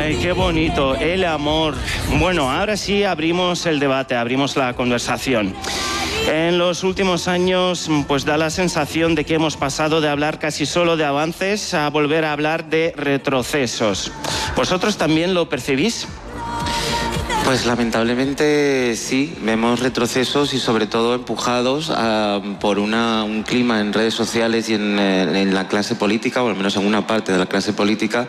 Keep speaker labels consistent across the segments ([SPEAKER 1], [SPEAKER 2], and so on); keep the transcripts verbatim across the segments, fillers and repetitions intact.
[SPEAKER 1] Ay, qué bonito, el amor. Bueno, ahora sí abrimos el debate, abrimos la conversación. En los últimos años, pues da la sensación de que hemos pasado de hablar casi solo de avances a volver a hablar de retrocesos. ¿Vosotros también lo percibís?
[SPEAKER 2] Pues lamentablemente sí, vemos retrocesos y sobre todo empujados a, por una, un clima en redes sociales y en, en la clase política, o al menos en una parte de la clase política,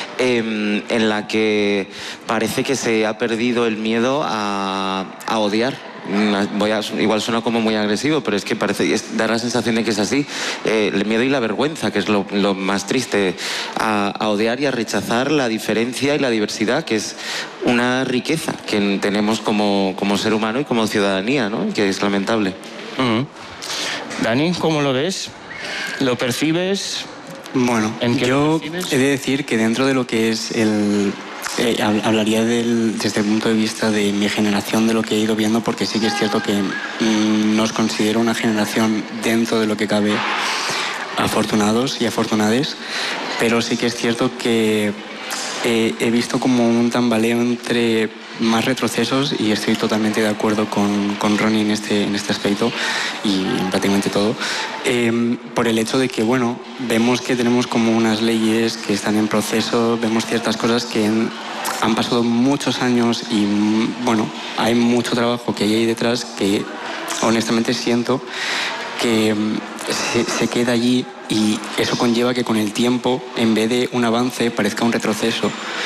[SPEAKER 2] eh, en la que parece que se ha perdido el miedo a, a odiar. Voy a, igual suena como muy agresivo, pero es que parece, es, da la sensación de que es así. Eh, el miedo y la vergüenza, que es lo, lo más triste, a, a odiar y a rechazar la diferencia y la diversidad, que es una riqueza que tenemos como, como ser humano y como ciudadanía, ¿no? Que es lamentable.
[SPEAKER 1] Uh-huh. Dani, ¿cómo lo ves? ¿Lo percibes?
[SPEAKER 3] Bueno,
[SPEAKER 1] ¿En qué
[SPEAKER 3] yo
[SPEAKER 1] lo percibes?
[SPEAKER 3] he de decir que dentro de lo que es el... Eh, hablaría del, desde el punto de vista de mi generación, de lo que he ido viendo, porque sí que es cierto que mmm, nos considero una generación dentro de lo que cabe afortunados y afortunades, pero sí que es cierto que eh, he visto como un tambaleo entre más retrocesos, y estoy totalmente de acuerdo con, con Ronnie en este, en este aspecto y en prácticamente todo, eh, por el hecho de que, bueno, vemos que tenemos como unas leyes que están en proceso, vemos ciertas cosas que en, han pasado muchos años y, bueno, hay mucho trabajo que hay ahí detrás que honestamente siento que se, se queda allí, y eso conlleva que con el tiempo, en vez de un avance, parezca un retroceso,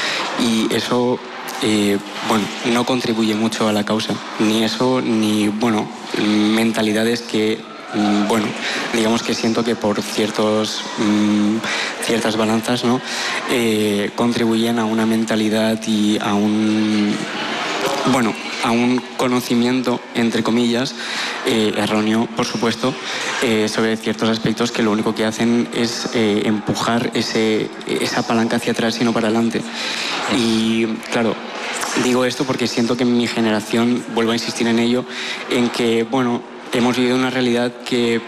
[SPEAKER 3] y eso... Eh, bueno, no contribuye mucho a la causa, ni eso, ni, bueno, mentalidades que, bueno, digamos que siento que por ciertos, mmm, ciertas balanzas, ¿no? Eh, contribuyen a una mentalidad y a un, bueno, a un conocimiento, entre comillas, eh, erróneo, por supuesto, eh, sobre ciertos aspectos que lo único que hacen es eh, empujar ese, esa palanca hacia atrás y no para adelante. Y, claro, digo esto porque siento que mi generación, vuelvo a insistir en ello, en que, bueno, hemos vivido una realidad que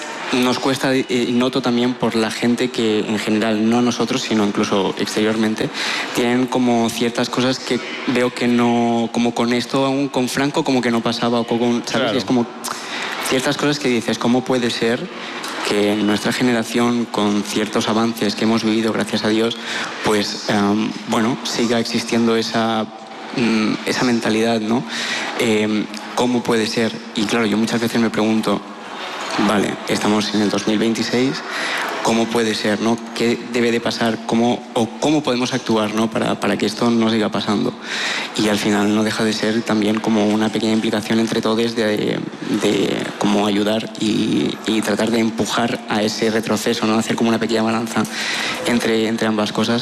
[SPEAKER 3] nos cuesta, y eh, noto también por la gente que en general, no nosotros, sino incluso exteriormente, tienen como ciertas cosas que veo que no, como con esto aún con Franco como que no pasaba, o con, ¿sabes? Claro. Es como ciertas cosas que dices, ¿cómo puede ser que en nuestra generación, con ciertos avances que hemos vivido, gracias a Dios, pues, um, bueno, siga existiendo esa, um, esa mentalidad, ¿no? Eh, ¿Cómo puede ser? Y claro, yo muchas veces me pregunto, vale, estamos en el dos mil veintiséis, ¿cómo puede ser, no? ¿Qué debe de pasar? ¿Cómo, o cómo podemos actuar, ¿no? para, para que esto no siga pasando? Y al final no deja de ser también como una pequeña implicación entre todos de, de cómo ayudar y, y tratar de empujar a ese retroceso, ¿no? Hacer como una pequeña balanza entre, entre ambas cosas.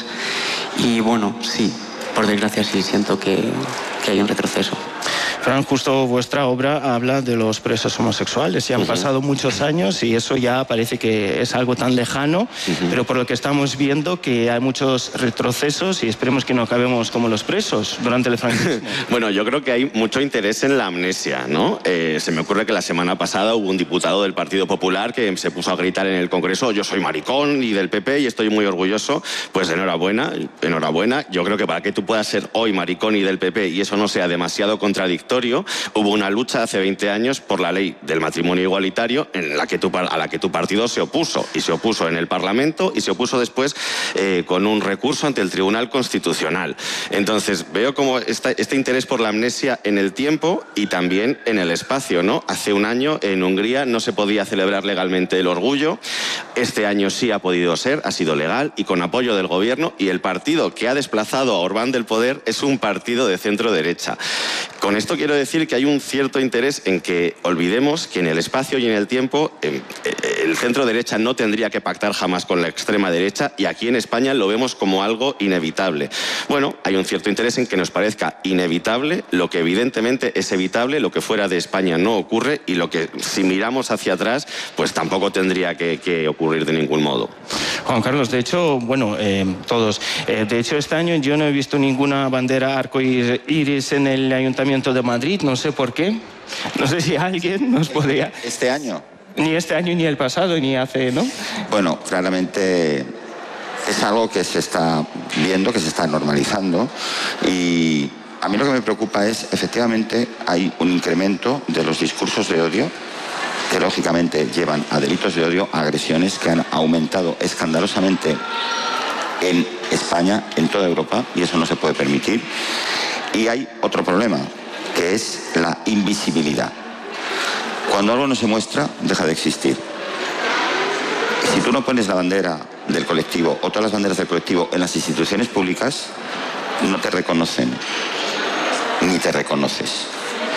[SPEAKER 3] Y bueno, sí, por desgracia sí siento que, que hay un retroceso.
[SPEAKER 1] Fran, justo vuestra obra habla de los presos homosexuales. Ya han uh-huh. pasado muchos años y eso ya parece que es algo tan lejano, uh-huh. pero por lo que estamos viendo que hay muchos retrocesos y esperemos que no acabemos como los presos durante el franquismo.
[SPEAKER 4] Bueno, yo creo que hay mucho interés en la amnesia, ¿no? Eh, se me ocurre que la semana pasada hubo un diputado del Partido Popular que se puso a gritar en el Congreso, yo soy maricón y del P P y estoy muy orgulloso. Pues enhorabuena, enhorabuena. Yo creo que para que tú puedas ser hoy maricón y del P P y eso no sea demasiado contradictorio, hubo una lucha hace veinte años por la ley del matrimonio igualitario en la que tu, a la que tu partido se opuso, y se opuso en el Parlamento y se opuso después eh, con un recurso ante el Tribunal Constitucional. Entonces veo como esta, este interés por la amnesia en el tiempo y también en el espacio, ¿no? Hace un año en Hungría no se podía celebrar legalmente el orgullo, este año sí ha podido ser, ha sido legal y con apoyo del gobierno, y el partido que ha desplazado a Orbán del poder es un partido de centro derecha. Con esto quiero decir que hay un cierto interés en que olvidemos que en el espacio y en el tiempo eh, el centro derecha no tendría que pactar jamás con la extrema derecha, y aquí en España lo vemos como algo inevitable. Bueno, hay un cierto interés en que nos parezca inevitable lo que evidentemente es evitable, lo que fuera de España no ocurre, y lo que si miramos hacia atrás pues tampoco tendría que, que ocurrir de ningún modo.
[SPEAKER 1] Juan Carlos, de hecho, bueno, eh, todos, eh, de hecho este año yo no he visto ninguna bandera arcoíris en el Ayuntamiento de Madrid, no sé por qué, no sé si alguien nos podría...
[SPEAKER 5] ¿Este año?
[SPEAKER 1] Ni este año, ni el pasado, ni hace, ¿no?
[SPEAKER 5] Bueno, claramente es algo que se está viendo, que se está normalizando, y a mí lo que me preocupa es, efectivamente, hay un incremento de los discursos de odio que lógicamente llevan a delitos de odio, a agresiones que han aumentado escandalosamente en España, en toda Europa, y eso no se puede permitir. Y hay otro problema, que es la invisibilidad. Cuando algo no se muestra, deja de existir. Si tú no pones la bandera del colectivo o todas las banderas del colectivo en las instituciones públicas, no te reconocen, ni te reconoces.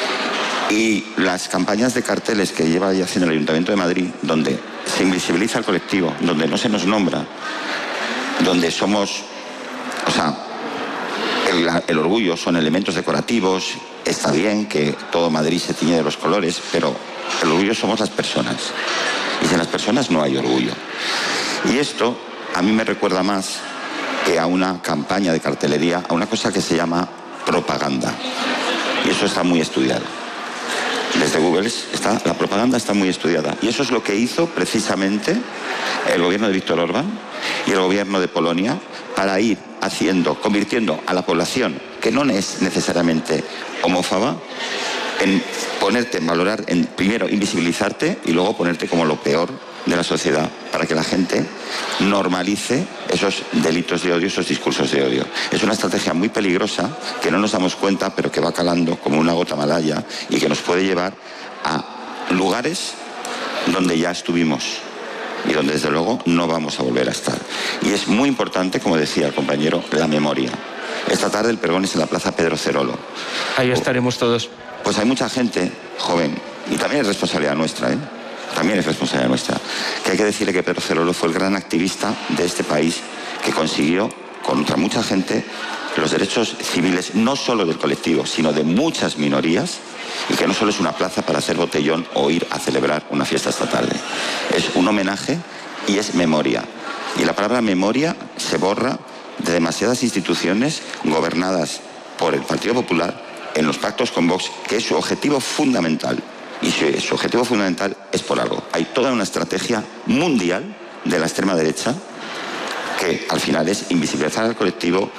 [SPEAKER 5] Y las campañas de carteles que lleva ya haciendo el Ayuntamiento de Madrid, donde se invisibiliza el colectivo, donde no se nos nombra, donde somos, o sea, el, el orgullo son elementos decorativos, está bien que todo Madrid se tiñe de los colores, pero el orgullo somos las personas. Y sin las personas no hay orgullo. Y esto a mí me recuerda más que a una campaña de cartelería, a una cosa que se llama propaganda. Y eso está muy estudiado. Desde Google está, la propaganda está muy estudiada. Y eso es lo que hizo precisamente el gobierno de Víctor Orbán y el gobierno de Polonia para ir haciendo, convirtiendo a la población, que no es necesariamente homófoba, en ponerte, en valorar, en primero invisibilizarte y luego ponerte como lo peor de la sociedad para que la gente normalice esos delitos de odio, esos discursos de odio. Es una estrategia muy peligrosa que no nos damos cuenta, pero que va calando como una gota malaya y que nos puede llevar a lugares donde ya estuvimos y donde desde luego no vamos a volver a estar. Y es muy importante, como decía el compañero, la memoria. Esta tarde el pregón es en la Plaza Pedro Cerolo.
[SPEAKER 1] Ahí estaremos todos.
[SPEAKER 5] Pues hay mucha gente joven, y también es responsabilidad nuestra, ¿eh? También es responsabilidad nuestra, que hay que decirle que Pedro Cerolo fue el gran activista de este país que consiguió, contra mucha gente, los derechos civiles, no solo del colectivo, sino de muchas minorías, y que no solo es una plaza para hacer botellón o ir a celebrar una fiesta esta tarde. Es un homenaje y es memoria. Y la palabra memoria se borra de demasiadas instituciones gobernadas por el Partido Popular en los pactos con Vox, que es su objetivo fundamental. Y su, su objetivo fundamental es por algo. Hay toda una estrategia mundial de la extrema derecha que al final es invisibilizar al colectivo,